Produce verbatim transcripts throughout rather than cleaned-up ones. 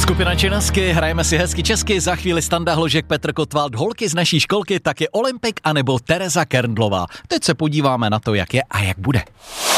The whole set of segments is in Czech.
Skupina Činasky, hrajeme si hezky česky, za chvíli Standa Hložek, Petr Kotwald, holky z naší školky, tak je Olympik anebo Tereza Kerndlová. Teď se podíváme na to, jak je a jak bude.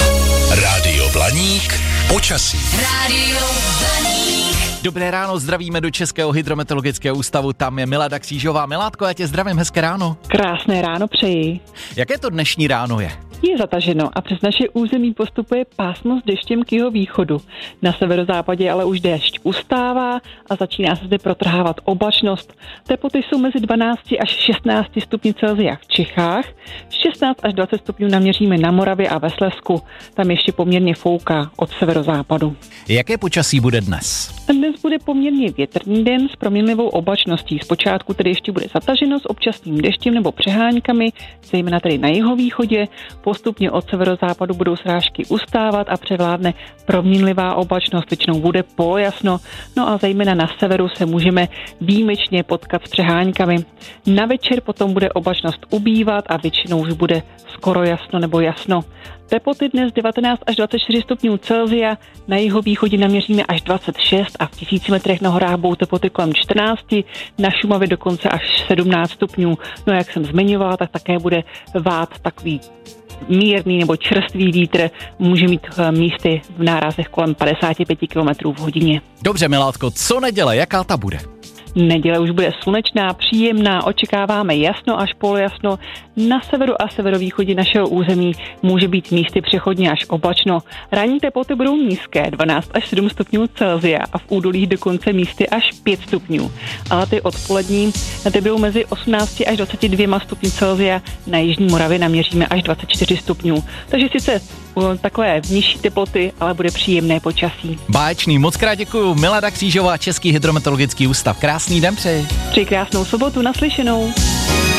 Rádio Blaník, počasí. Rádio Blaník. Dobré ráno, zdravíme do Českého hydrometeorologického ústavu, tam je Milada Křížová. Miládko, já tě zdravím, hezké ráno. Krásné ráno přeji. Jaké to dnešní ráno je? Je zataženo a přes naše území postupuje pásmo s deštěm k jeho východu. Na severozápadě ale už déšť ustává a začíná se zde protrhávat oblačnost. Teploty jsou mezi dvanáct až šestnáct stupňů Celsia v Čechách, šestnáct až dvacet stupňů naměříme na Moravě a ve Slezsku. Tam ještě poměrně fouká od severozápadu. Jaké počasí bude dnes? Dnes bude poměrně větrný den s proměnlivou oblačností. Zpočátku tedy ještě bude zataženo s občasným deštěm nebo přeháňkami, zejména tedy na jihovýchodě. Postupně od severozápadu budou srážky ustávat a převládne proměnlivá oblačnost, většinou bude polojasno, no a zejména na severu se můžeme výjimečně potkat s přeháňkami. Na večer potom bude oblačnost ubývat a většinou už bude skoro jasno nebo jasno. Teploty dnes devatenáct až dvacet čtyři stupňů Celsia, na jihovýchodě naměříme až dvacet šest a v tisíci metrech na horách budou teploty kolem čtrnáct, na Šumavě dokonce až sedmnáct stupňů. No jak jsem zmiňovala, tak také bude vát takový mírný nebo čerstvý vítr, může mít místy v nárazech kolem padesát pět kilometrů v hodině. Dobře, Milátko, co neděle, jaká ta bude? Neděle už bude slunečná, příjemná, očekáváme jasno až polojasno. Na severu a severovýchodě našeho území může být místy přechodně až oblačno. Ranní teploty budou nízké, dvanáct až sedm stupňů Celsia a v údolích dokonce místy až pět stupňů. Ale ty odpolední ty budou mezi osmnáct až dvacet dva stupňů Celsia, na jižní Moravě naměříme až dvacet čtyři stupňů. Takže sice takové nižší teploty, ale bude příjemné počasí. Báječný, moc krát děkuju. Milada Křížová, Český hydrometeorologický ústav. Krásný den přeji. Přeji krásnou sobotu, naslyšenou.